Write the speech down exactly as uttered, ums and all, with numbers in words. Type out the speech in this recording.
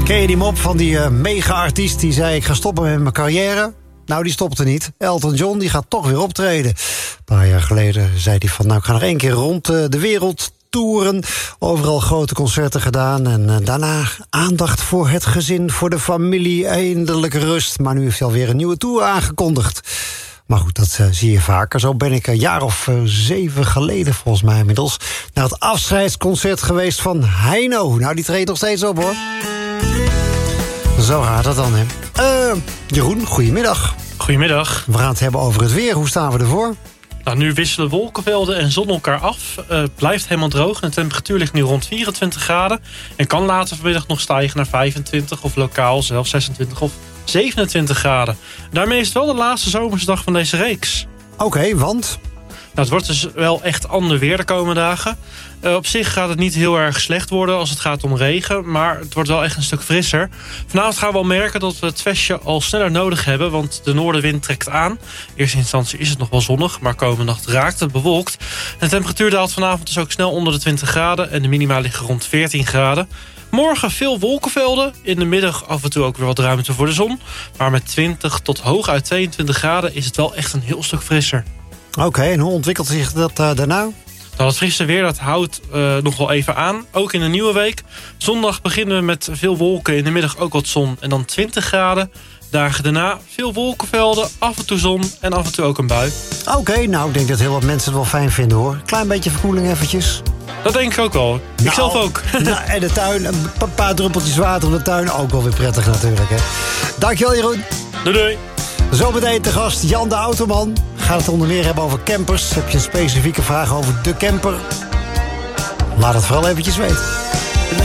Ken je die mop van die uh, mega-artiest die zei... ik ga stoppen met mijn carrière? Nou, die stopte niet. Elton John die gaat toch weer optreden. Een paar jaar geleden zei hij van... nou, ik ga nog één keer rond uh, de wereld toeren. Overal grote concerten gedaan. En uh, daarna aandacht voor het gezin, voor de familie. Eindelijk rust. Maar nu heeft hij alweer een nieuwe tour aangekondigd. Maar goed, dat uh, zie je vaker. Zo ben ik een jaar of uh, zeven geleden, volgens mij inmiddels... naar het afscheidsconcert geweest van Heino. Nou, die treedt nog steeds op, hoor. Zo gaat dat dan, hè. Uh, Jeroen, goedemiddag. Goedemiddag. We gaan het hebben over het weer. Hoe staan we ervoor? Nou, nu wisselen wolkenvelden en zon elkaar af. Uh, het blijft helemaal droog en de temperatuur ligt nu rond vierentwintig graden. En kan later vanmiddag nog stijgen naar vijfentwintig of lokaal zelfs zesentwintig of zevenentwintig graden. Daarmee is het wel de laatste zomersdag van deze reeks. Oké, okay, want? Nou, het wordt dus wel echt ander weer de komende dagen. Uh, op zich gaat het niet heel erg slecht worden als het gaat om regen. Maar het wordt wel echt een stuk frisser. Vanavond gaan we al merken dat we het vestje al sneller nodig hebben. Want de noordenwind trekt aan. In eerste instantie is het nog wel zonnig. Maar komende nacht raakt het bewolkt. En de temperatuur daalt vanavond dus ook snel onder de twintig graden. En de minima liggen rond veertien graden. Morgen veel wolkenvelden. In de middag af en toe ook weer wat ruimte voor de zon. Maar met twintig tot hooguit tweeëntwintig graden is het wel echt een heel stuk frisser. Oké, okay, en hoe ontwikkelt zich dat uh, daarna? Nou, het frisse weer dat houdt uh, nog wel even aan. Ook in de nieuwe week. Zondag beginnen we met veel wolken. In de middag ook wat zon. En dan twintig graden. Dagen daarna veel wolkenvelden. Af en toe zon. En af en toe ook een bui. Oké, okay, nou ik denk dat heel wat mensen het wel fijn vinden, hoor. Klein beetje verkoeling eventjes. Dat denk ik ook wel. Nou, ik zelf ook. Nou, en de tuin. Een paar druppeltjes water op de tuin. Ook wel weer prettig natuurlijk, hè. Dankjewel, Jeroen. Doei doei. Zometeen te gast Jan de Automan. Gaat het onder meer hebben over campers. Heb je een specifieke vraag over de camper? Laat het vooral eventjes weten.